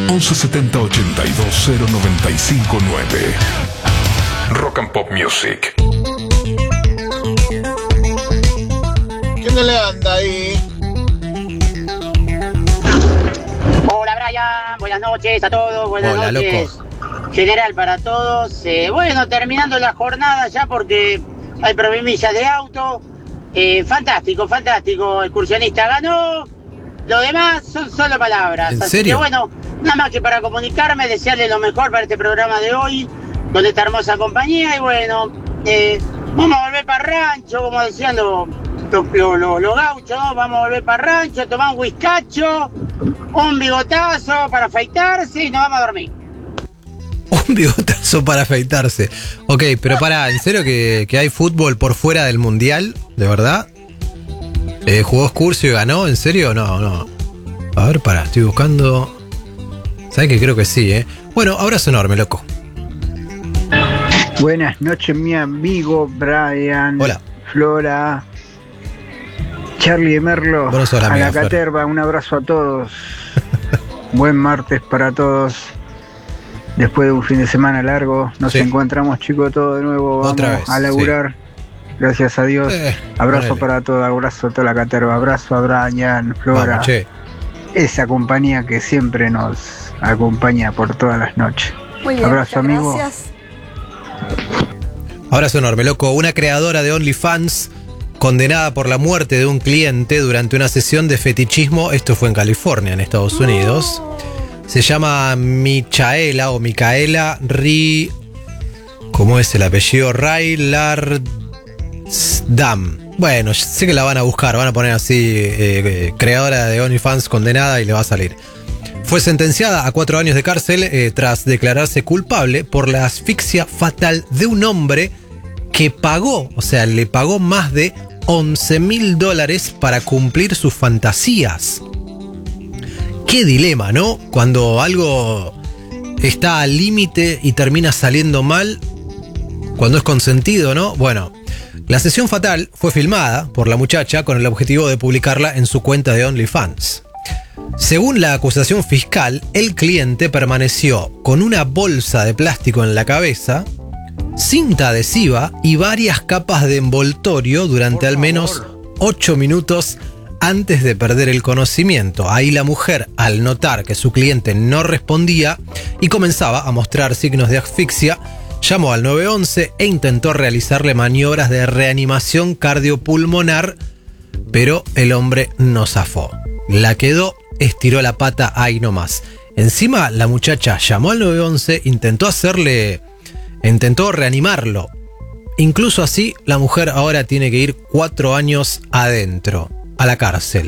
1170 82 0959. Rock and Pop Music. ¿Quién le anda ahí? Hola Brian, buenas noches a todos, buenas Hola, noches. loco. General para todos. Bueno, terminando la jornada ya porque hay problemillas de auto. Fantástico, excursionista ganó. Lo demás son solo palabras. ¿En Así serio? que bueno, nada más que para comunicarme, desearle lo mejor para este programa de hoy, con esta hermosa compañía. Y bueno, vamos a volver para rancho, como decían los gauchos, ¿no? Vamos a volver para rancho, tomar un whiskacho, un bigotazo para afeitarse y nos vamos a dormir. Un bigotazo para afeitarse. Ok, pero pará, ¿en serio que hay fútbol por fuera del mundial? ¿De verdad? ¿Jugó Excursio y ganó? ¿En serio? No. A ver, pará, estoy buscando. ¿Sabes que creo que sí, Bueno, abrazo enorme, loco. Buenas noches, mi amigo Brian. Hola. Flora. Charlie de Merlo. Buenas horas, a amiga, la Flor. caterva, un abrazo a todos. Buen martes para todos. Después de un fin de semana largo, nos Sí. encontramos, chicos, todos de nuevo. Vamos Otra vez, a laburar. Gracias a Dios. Abrazo ponele. para todos, abrazo a toda la caterva, abrazo a Brian, Flora. Vamos, che. Esa compañía que siempre nos acompaña por todas las noches. Muy bien, Abrazo, muchas amigo. gracias. Abrazo enorme, loco. Una creadora de OnlyFans condenada por la muerte de un cliente durante una sesión de fetichismo. Esto fue en California, en Estados Unidos. Se llama Michaela o Micaela ¿cómo es el apellido? Raylardam. Bueno, sé que la van a buscar, van a poner así, creadora de OnlyFans condenada y le va a salir. Fue sentenciada a 4 años de cárcel tras declararse culpable por la asfixia fatal de un hombre que pagó, o sea, le pagó más de $11,000 para cumplir sus fantasías. Qué dilema, ¿no? Cuando algo está al límite y termina saliendo mal, cuando es consentido, ¿no? Bueno, la sesión fatal fue filmada por la muchacha con el objetivo de publicarla en su cuenta de OnlyFans. Según la acusación fiscal, el cliente permaneció con una bolsa de plástico en la cabeza, cinta adhesiva y varias capas de envoltorio durante al menos 8 minutos antes de perder el conocimiento. Ahí la mujer, al notar que su cliente no respondía y comenzaba a mostrar signos de asfixia, llamó al 911 e intentó realizarle maniobras de reanimación cardiopulmonar, pero el hombre no zafó. La quedó, estiró la pata ahí nomás. Encima la muchacha llamó al 911, intentó reanimarlo. Incluso así, la mujer ahora tiene que ir 4 años adentro, a la cárcel.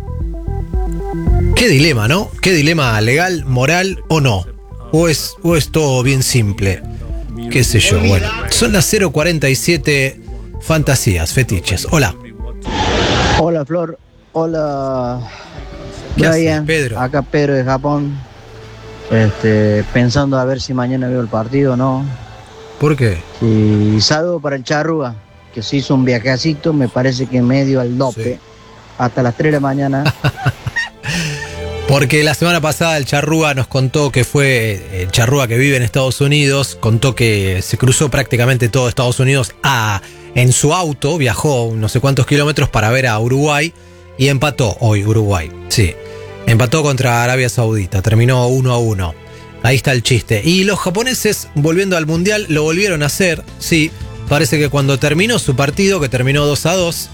Qué dilema, ¿no? Qué dilema legal, moral o no. O es todo bien simple. Qué sé yo, bueno. Son las 0:47 fantasías, fetiches. Hola. Hola Flor, hola ¿Qué haces, Brian, Pedro? acá Pedro de Japón, pensando a ver si mañana veo el partido o no. ¿Por qué? Y saludo para el Charrúa, que se hizo un viajecito, me parece que medio al dope, Sí. hasta las 3 de la mañana. Porque la semana pasada el Charrúa nos contó que fue el Charrúa que vive en Estados Unidos, contó que se cruzó prácticamente todo Estados Unidos en su auto, viajó no sé cuántos kilómetros para ver a Uruguay y empató hoy Uruguay. Sí, empató contra Arabia Saudita, terminó 1-1. Ahí está el chiste. Y los japoneses, volviendo al Mundial, lo volvieron a hacer. Sí, parece que cuando terminó su partido, que terminó 2-2,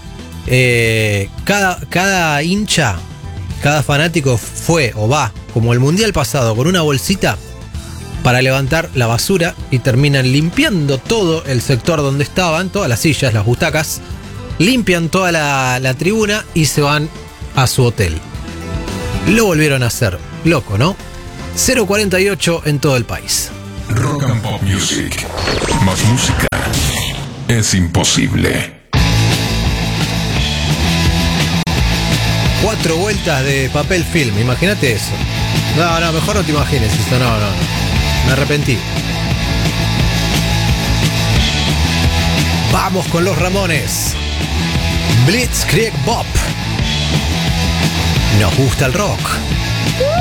cada hincha, cada fanático fue o va, como el Mundial pasado, con una bolsita para levantar la basura y terminan limpiando todo el sector donde estaban, todas las sillas, las butacas, limpian toda la tribuna y se van a su hotel. Lo volvieron a hacer. Loco, ¿no? 0:48 en todo el país. Rock and Pop Music. Más música es imposible. 4 vueltas de papel film, imagínate eso. No, mejor no te imagines eso, no. Me arrepentí. Vamos con los Ramones. Blitzkrieg Bop. Nos gusta el rock.